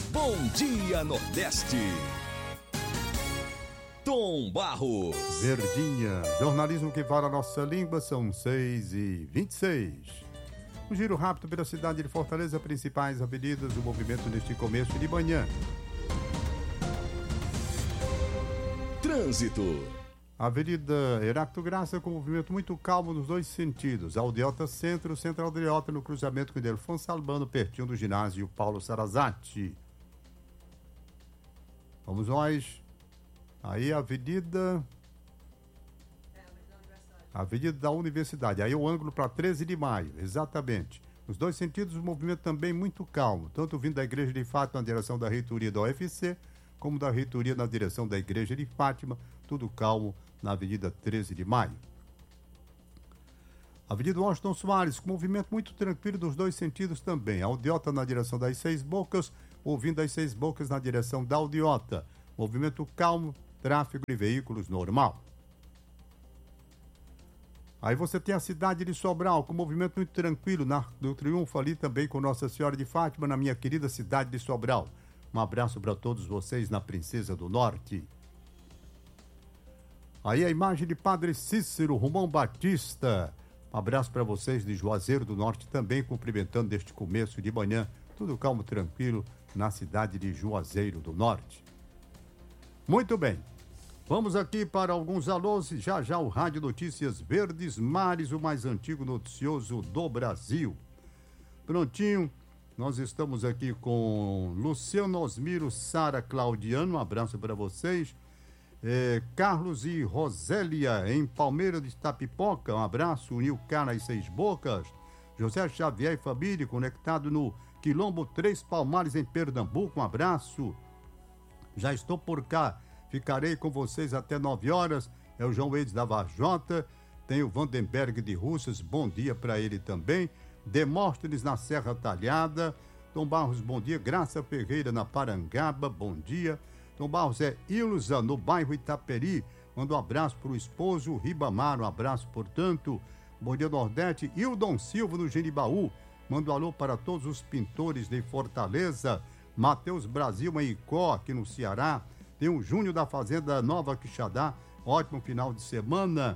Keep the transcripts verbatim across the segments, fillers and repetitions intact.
Bom Dia Nordeste. Tom Barros. Verdinha, jornalismo que fala a nossa língua, são seis e vinte e seis. Um giro rápido pela cidade de Fortaleza, principais avenidas, o movimento neste começo de manhã. Trânsito. Avenida Heráclito Graça com movimento muito calmo nos dois sentidos. Aldeota Centro, Centro Aldeota no cruzamento com o Delfonso Albano, pertinho do ginásio Paulo Sarazate. Vamos nós. Aí a Avenida... Avenida da Universidade. Aí o ângulo para treze de maio, exatamente. Nos dois sentidos o movimento também muito calmo, tanto vindo da Igreja de Fátima na direção da reitoria da U F C, como da reitoria na direção da Igreja de Fátima, tudo calmo na Avenida treze de maio. Avenida Washington Soares, com movimento muito tranquilo dos dois sentidos também. Aldeota na direção das Seis Bocas, ouvindo das Seis Bocas na direção da Aldeota. Movimento calmo, tráfego de veículos normal. Aí você tem a cidade de Sobral, com movimento muito tranquilo, na, do Triunfo ali também com Nossa Senhora de Fátima, na minha querida cidade de Sobral. Um abraço para todos vocês na Princesa do Norte. Aí a imagem de Padre Cícero Romão Batista. Um abraço para vocês de Juazeiro do Norte também, cumprimentando neste começo de manhã. Tudo calmo, tranquilo, na cidade de Juazeiro do Norte. Muito bem. Vamos aqui para alguns alôs, já já o Rádio Notícias Verdes Mares, o mais antigo noticioso do Brasil. Prontinho, nós estamos aqui com Luciano Osmiro, Sara Claudiano, um abraço para vocês. É, Carlos e Rosélia, em Palmeira de Itapipoca, um abraço. Nilcar nas Seis Bocas. José Xavier e família, conectado no Quilombo Três Palmares, em Pernambuco, um abraço. Já estou por cá. Ficarei com vocês até nove horas. É o João Eides da Varjota. Tem o Vandenberg de Russas. Bom dia para ele também. Demóstenes na Serra Talhada. Tom Barros, bom dia. Graça Ferreira na Parangaba. Bom dia. Tom Barros é Ilza no bairro Itaperi. Manda um abraço para o esposo Ribamar. Um abraço, portanto. Bom dia, Nordeste. Hildon Silva no Genibaú. Manda um alô para todos os pintores de Fortaleza. Matheus Brasil em Icó, aqui no Ceará. Tem o Júnior da Fazenda Nova Quixadá, ótimo final de semana.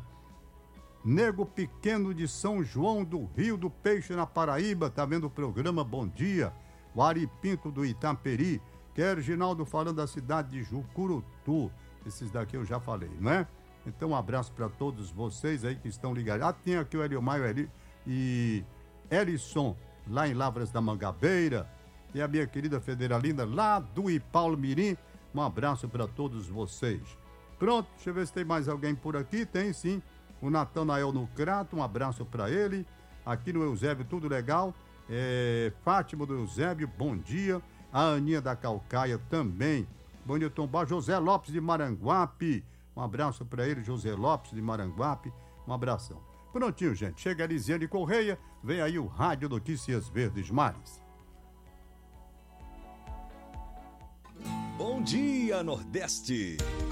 Nego Pequeno de São João do Rio do Peixe, na Paraíba, tá vendo o programa Bom Dia. O Ari Pinto do Itaperi, que é Reginaldo falando da cidade de Jucurutu. Esses daqui eu já falei, não é? Então um abraço para todos vocês aí que estão ligados. Ah, tem aqui o Eliomaio Eli e Elisson, lá em Lavras da Mangabeira. Tem a minha querida Federalina, lá do Ipaulo Mirim. Um abraço para todos vocês. Pronto, deixa eu ver se tem mais alguém por aqui. Tem sim. O Natanael no Crato, um abraço para ele. Aqui no Eusébio, tudo legal. É, Fátima do Eusébio, bom dia. A Aninha da Calcaia também. Bom dia, Tom Barros. José Lopes de Maranguape. Um abraço para ele, José Lopes de Maranguape. Um abração. Prontinho, gente. Chega a Elisiane Correia. Vem aí o Rádio Notícias Verdes Mares. Bom Dia Nordeste.